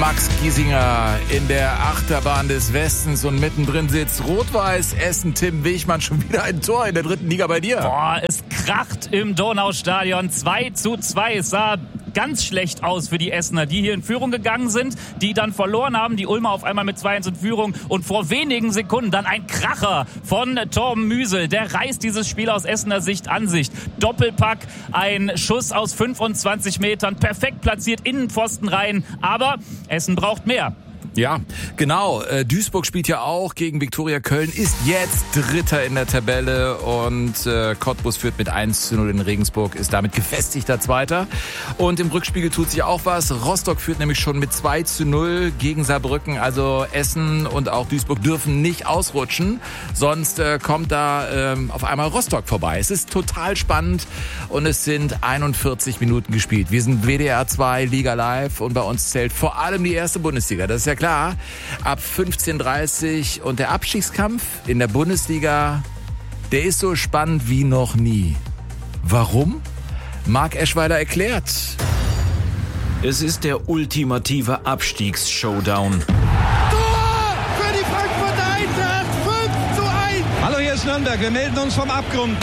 Max Giesinger in der Achterbahn des Westens und mittendrin sitzt Rot-Weiß Essen. Tim Wichmann, schon wieder ein Tor in der 3. Liga bei dir. Boah, es kracht im Donaustadion 2:2. Es sah ganz schlecht aus für die Essener, die hier in Führung gegangen sind, die dann verloren haben. Die Ulmer auf einmal mit 2-1 in Führung und vor wenigen Sekunden dann ein Kracher von Torben Müsel. Der reißt dieses Spiel aus Essener Sicht an sich. Doppelpack, ein Schuss aus 25 Metern, perfekt platziert, Innenpfosten rein. Aber Essen braucht mehr. Ja, genau. Duisburg spielt ja auch gegen Viktoria Köln, ist jetzt Dritter in der Tabelle und Cottbus führt mit 1:0 in Regensburg, ist damit gefestigter Zweiter. Und im Rückspiegel tut sich auch was. Rostock führt nämlich schon mit 2:0 gegen Saarbrücken. Also Essen und auch Duisburg dürfen nicht ausrutschen, sonst kommt da auf einmal Rostock vorbei. Es ist total spannend und es sind 41 Minuten gespielt. Wir sind WDR 2 Liga Live und bei uns zählt vor allem die erste Bundesliga. Das ist ja klar. Ab 15:30 und der Abstiegskampf in der Bundesliga, der ist so spannend wie noch nie. Warum? Marc Eschweiler erklärt. Es ist der ultimative Abstiegsshowdown. Tor für die Frankfurter Eintracht, 5:1. Hallo, hier ist Nürnberg, wir melden uns vom Abgrund.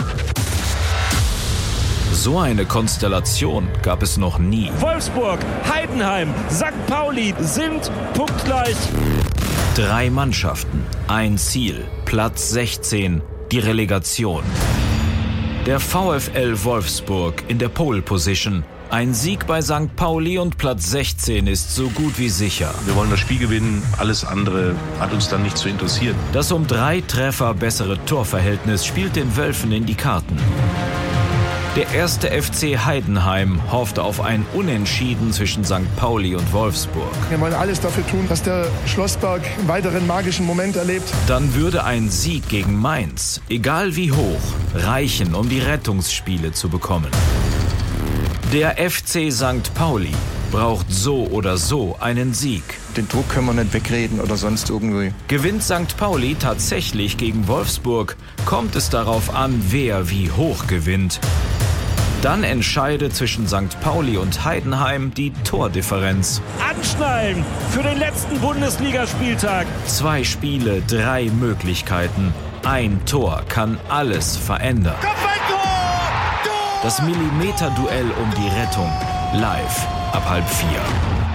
So eine Konstellation gab es noch nie. Wolfsburg, Heidenheim, St. Pauli sind punktgleich. 3 Mannschaften, ein Ziel, Platz 16, die Relegation. Der VfL Wolfsburg in der Pole Position. Ein Sieg bei St. Pauli und Platz 16 ist so gut wie sicher. Wir wollen das Spiel gewinnen, alles andere hat uns dann nicht zu interessieren. Das um 3 Treffer bessere Torverhältnis spielt den Wölfen in die Karten. Der erste FC Heidenheim hoffte auf ein Unentschieden zwischen St. Pauli und Wolfsburg. Wir wollen alles dafür tun, dass der Schlossberg einen weiteren magischen Moment erlebt. Dann würde ein Sieg gegen Mainz, egal wie hoch, reichen, um die Rettungsspiele zu bekommen. Der FC St. Pauli braucht so oder so einen Sieg. Den Druck können wir nicht wegreden oder sonst irgendwie. Gewinnt St. Pauli tatsächlich gegen Wolfsburg, kommt es darauf an, wer wie hoch gewinnt. Dann entscheidet zwischen St. Pauli und Heidenheim die Tordifferenz. Anschnallen für den letzten Bundesligaspieltag. 2 Spiele, 3 Möglichkeiten. Ein Tor kann alles verändern. Kopfballtor! Tor! Das Millimeterduell um die Rettung. Live ab 3:30.